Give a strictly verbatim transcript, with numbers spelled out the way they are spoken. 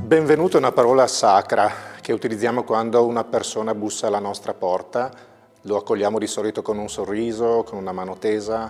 Benvenuto è una parola sacra che utilizziamo quando una persona bussa alla nostra porta. Lo accogliamo di solito con un sorriso, con una mano tesa,